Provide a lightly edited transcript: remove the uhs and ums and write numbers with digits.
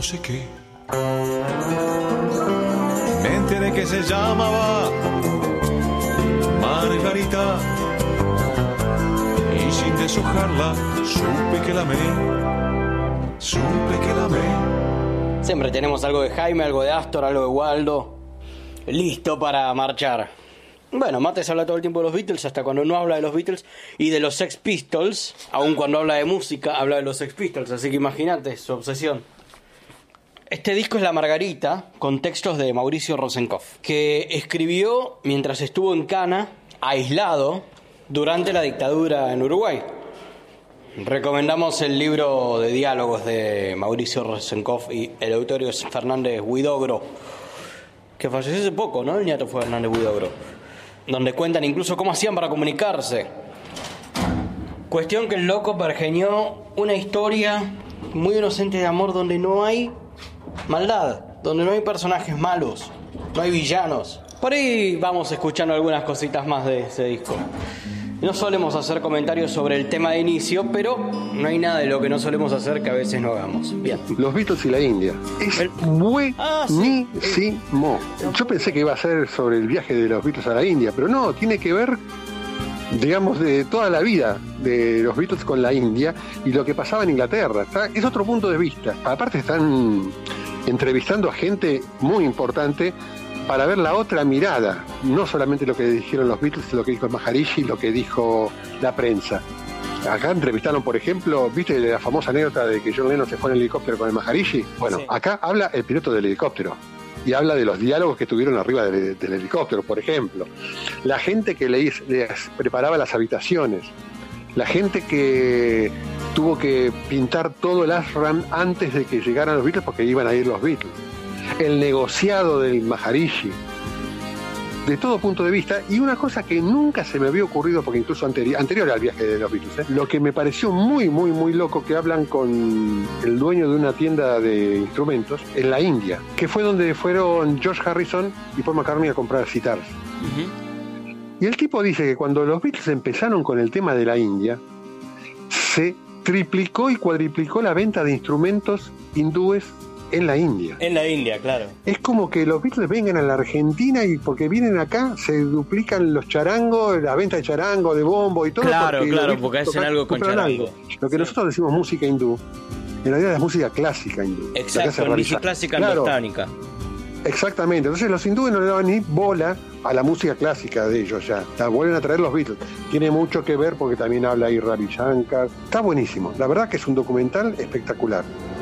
no sé qué. Me enteré que se llamaba Margarita y sin deshojarla supe que la amé, supe que la amé. Siempre tenemos algo de Jaime, algo de Astor, algo de Waldo, listo para marchar. Bueno, Mates habla todo el tiempo de los Beatles, hasta cuando no habla de los Beatles, y de los Sex Pistols, aun cuando habla de música, habla de los Sex Pistols, así que imagínate su obsesión. Este disco es La Margarita, con textos de Mauricio Rosenkopf, que escribió mientras estuvo en Cana, aislado, durante la dictadura en Uruguay. Recomendamos el libro de diálogos de Mauricio Rosenkopf y Eleuterio Fernández Huidobro, que falleció hace poco, ¿no? El nieto fue Fernández Huidobro, donde cuentan incluso cómo hacían para comunicarse. Cuestión que el loco pergeñó una historia muy inocente de amor donde no hay maldad, donde no hay personajes malos, no hay villanos. Por ahí vamos escuchando algunas cositas más de ese disco. No solemos hacer comentarios sobre el tema de inicio, pero no hay nada de lo que no solemos hacer que a veces no hagamos. Bien. Los Beatles y la India. Es buenísimo. Yo pensé que iba a ser sobre el viaje de los Beatles a la India, pero no, tiene que ver, digamos, de toda la vida de los Beatles con la India y lo que pasaba en Inglaterra. Es otro punto de vista. Aparte están entrevistando a gente muy importante para ver la otra mirada, no solamente lo que dijeron los Beatles, lo que dijo el Maharishi, lo que dijo la prensa. Acá entrevistaron, por ejemplo, ¿viste la famosa anécdota de que John Lennon se fue en el helicóptero con el Maharishi? Bueno, sí. Acá habla el piloto del helicóptero y habla de los diálogos que tuvieron arriba del helicóptero, por ejemplo. La gente que les preparaba las habitaciones, la gente que tuvo que pintar todo el ashram antes de que llegaran los Beatles porque iban a ir los Beatles. El negociado del Maharishi, de todo punto de vista, y una cosa que nunca se me había ocurrido, porque incluso anterior al viaje de los Beatles, lo que me pareció muy, muy, muy loco, que hablan con el dueño de una tienda de instrumentos en la India, que fue donde fueron George Harrison y Paul McCartney a comprar citars. Y el tipo dice que cuando los Beatles empezaron con el tema de la India, se triplicó y cuadriplicó la venta de instrumentos hindúes en la India. En la India, claro. Es como que los Beatles vengan a la Argentina y porque vienen acá se duplican los charangos, la venta de charango, de bombo y todo. Claro, porque hacen algo con charango. Lo que nosotros decimos música hindú, en realidad es música clásica hindú. Exacto, música clásica indostánica. Exactamente, entonces los hindúes no le daban ni bola a la música clásica de ellos ya. La vuelven a traer los Beatles. Tiene mucho que ver porque también habla ahí Ravi Shankar. Está buenísimo, la verdad que es un documental espectacular.